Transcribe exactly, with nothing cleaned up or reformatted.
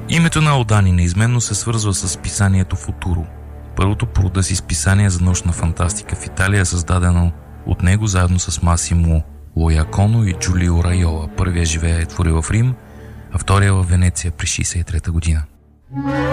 Името на Алдани неизменно се свързва с писанието Футуро, първото по рода си списание за научна фантастика в Италия, създадено от него заедно с Масимо Лояконо и Джулио Райола. Първия живее и твори в Рим, а втория в Венеция през шейсет и трета година.